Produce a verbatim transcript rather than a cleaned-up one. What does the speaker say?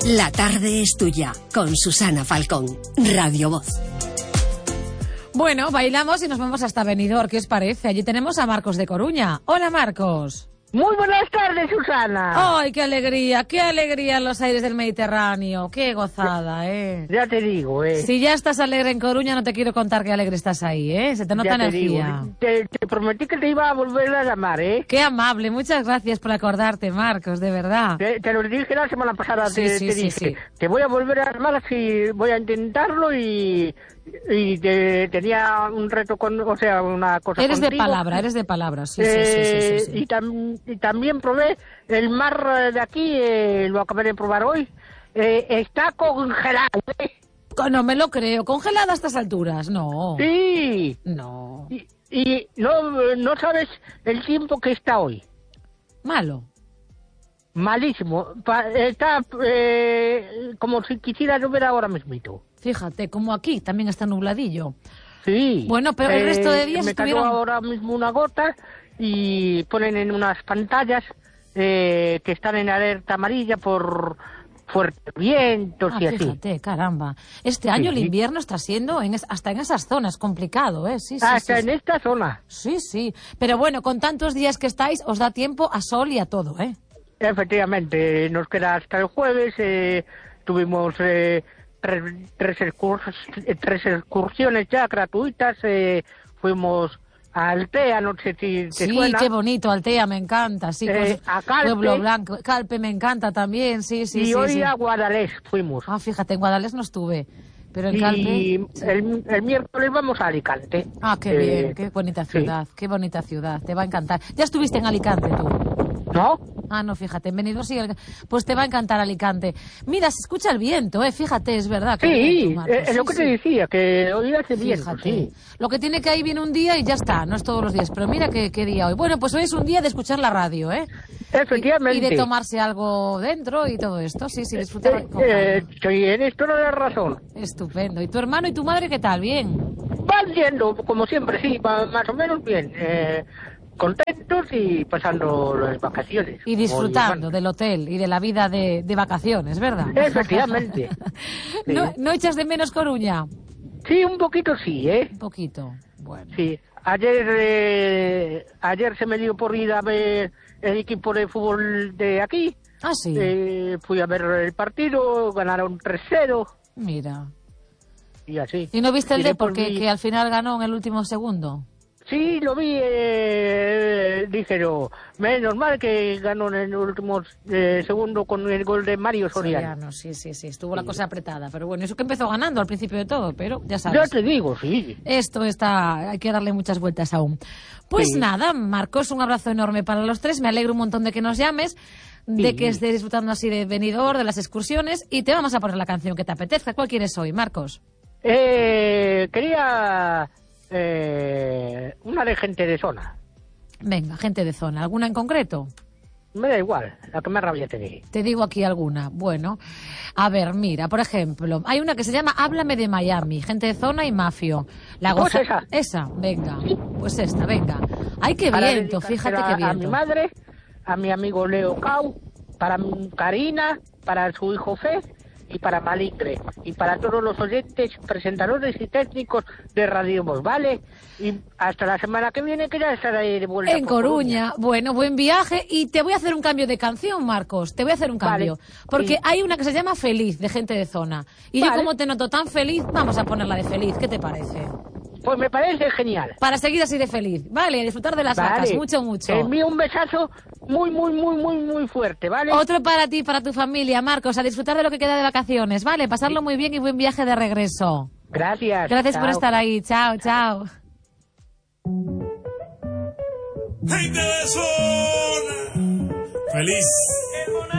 La tarde es tuya, con Susana Falcón, Radio Voz. Bueno, bailamos y nos vamos hasta Benidorm, ¿qué os parece? Allí tenemos a Marcos de Coruña. Hola, Marcos. Muy buenas tardes, Susana. ¡Ay, qué alegría! ¡Qué alegría en los aires del Mediterráneo! ¡Qué gozada, eh! Ya te digo, eh. Si ya estás alegre en Coruña, no te quiero contar qué alegre estás ahí, ¿eh? Se te nota ya te energía. Digo, te, te prometí que te iba a volver a llamar, ¿eh? ¡Qué amable! Muchas gracias por acordarte, Marcos, de verdad. Te, te lo dije la semana pasada, Sí, te, sí, te sí, dije. sí. Te voy a volver a llamar, así voy a intentarlo y... Y te, tenía un reto con, o sea, una cosa Eres contigo. de palabra, eres de palabra, sí, eh, sí, sí, sí, sí, sí. Y, tam, y también probé el mar de aquí, eh, lo acabé de probar hoy, eh, está congelado, ¿eh? No me lo creo, congelada a estas alturas, no. Sí. No. Y, y no, no sabes el tiempo que está hoy. Malo. Malísimo. Pa, está eh, como si quisiera llover ahora mismito. Fíjate, como aquí también está nubladillo. Sí. Bueno, pero el eh, resto de días me estuvieron... cayó ahora mismo una gota y ponen en unas pantallas eh, que están en alerta amarilla por fuertes vientos ah, y así. Fíjate, caramba. Este año sí, el sí. invierno está siendo en es, hasta en esas zonas complicado, ¿eh? Sí, sí, Hasta sí, en sí. esta zona. Sí, sí. Pero bueno, con tantos días que estáis, os da tiempo a sol y a todo, ¿eh? Efectivamente, nos queda hasta el jueves. Eh, tuvimos eh, tres, tres, excurs tres excursiones ya gratuitas. Eh, fuimos a Altea, no sé si te Sí, suena. qué bonito, Altea, me encanta. Sí, Eh, pues, a Calpe. Pueblo Blanco. Calpe me encanta también, sí, sí, y sí. hoy sí. a Guadalés fuimos. Ah, fíjate, en Guadalés no estuve, pero en y Calpe... el, el miércoles vamos a Alicante. Ah, qué Eh, bien, qué bonita ciudad, sí. Qué bonita ciudad, te va a encantar. ¿Ya estuviste en Alicante tú? ¿No? Ah, no, fíjate, en Benidorm sí, pues te va a encantar Alicante. Mira, se escucha el viento, eh, fíjate, es verdad. Que Sí, viento, Marcos, es sí, lo que sí. te decía, que hoy hace viento, Fíjate, sí. lo que tiene que ahí viene un día y ya está, no es todos los días, pero mira qué, qué día hoy. Bueno, pues hoy es un día de escuchar la radio, ¿eh? Efectivamente. Y, y de tomarse algo dentro y todo esto, sí, sí, disfrutar. Eh, eh, sí, en esto no da razón. Estupendo. ¿Y tu hermano y tu madre qué tal? ¿Bien? Van yendo, como siempre, sí, va más o menos bien. Eh, contentos y pasando las vacaciones. Y disfrutando del hotel y de la vida de, de vacaciones, ¿verdad? Efectivamente. Sí. ¿No, ¿No echas de menos Coruña? Sí, un poquito sí, ¿eh? Un poquito, bueno. Sí. Ayer, eh, ayer se me dio por ir a ver el equipo de fútbol de aquí. Ah, sí. Eh, fui a ver el partido, ganaron tres cero. Mira. Y así. ¿Y no viste el Y Depor después que, vi- que al final ganó en el último segundo? Sí, lo vi, eh, dije yo, menos mal que ganó en el último eh, segundo con el gol de Mario Soriano. Soriano, sí, sí, sí, estuvo la cosa apretada, pero bueno, eso que empezó ganando al principio de todo, pero ya Ya sabes. te digo, sí. Esto está, hay que darle muchas vueltas aún. Pues Sí. nada, Marcos, un abrazo enorme para los tres, me alegro un montón de que nos llames, de Sí. que estés disfrutando así de Benidorm, de las excursiones, y te vamos a poner la canción que te apetezca. ¿Cuál quieres hoy, Marcos? Eh, quería eh, una de gente de zona. Venga, gente de zona, ¿alguna en concreto? Me da igual, la que más rabia te dé. Te digo aquí alguna. Bueno, a ver, mira, por ejemplo, hay una que se llama Háblame de Miami, gente de zona y mafio. La Pues goza... esa. Esa, venga. Sí. Pues esta, venga. Ay, qué Para viento, fíjate dedicársela qué a mi viento. madre, a mi amigo Leo Cau, para Karina, para su hijo Fe y para Maligre y para todos los oyentes, presentadores y técnicos de Radio Voz, ¿vale? Y hasta la semana que viene, que ya estaré de vuelta En por Coruña. Bueno, buen viaje. Y te voy a hacer un cambio de canción, Marcos. Te voy a hacer un cambio. Vale. Porque Sí. hay una que se llama Feliz, de gente de zona. Y yo, Vale. como te noto tan feliz, vamos a ponerla de feliz. ¿Qué te parece? Pues me parece genial. Para seguir así de feliz. Vale, a disfrutar de las Vale. vacas. Mucho, mucho. Te envío un besazo muy, muy, muy, muy, muy fuerte, ¿vale? Otro para ti, para tu familia, Marcos. A disfrutar de lo que queda de vacaciones. Vale, pasarlo muy bien y buen viaje de regreso. Gracias. Gracias por Chao. estar ahí. Chao, chao. Gente de zona, feliz.